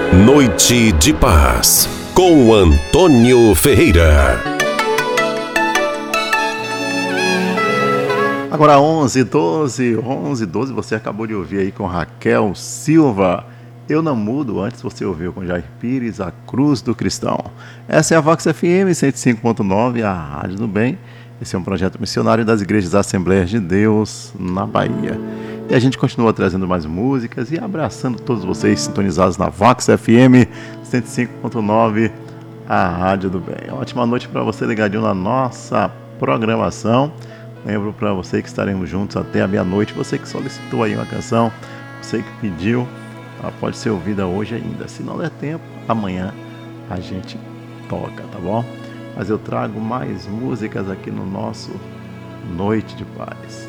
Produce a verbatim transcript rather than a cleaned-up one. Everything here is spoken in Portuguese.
Noite de Paz, com Antônio Ferreira. Agora onze, doze, onze, doze, você acabou de ouvir aí com Raquel Silva. Eu Não Mudo. Antes você ouviu com Jair Pires, A Cruz do Cristão. Essa é a Vox F M cento e cinco ponto nove, a Rádio do Bem. Esse é um projeto missionário das Igrejas Assembleias de Deus na Bahia. E a gente continua trazendo mais músicas e abraçando todos vocês sintonizados na Vox F M cento e cinco ponto nove, a Rádio do Bem. Ótima noite para você ligadinho na nossa programação. Lembro para você que estaremos juntos até a meia-noite. Você que solicitou aí uma canção, você que pediu, ela pode ser ouvida hoje ainda. Se não der tempo, amanhã a gente toca, tá bom? Mas eu trago mais músicas aqui no nosso Noite de Paz.